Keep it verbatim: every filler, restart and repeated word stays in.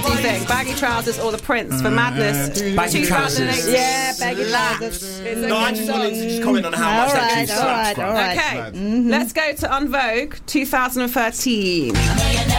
What do you think? Baggy trousers or the Prince for Madness? Baggy trousers. Yeah, baggy trousers. No, I just wanted to just comment on how All much that right, tune all right, slaps, all bruv. right. Okay, let's go to En Vogue twenty thirteen.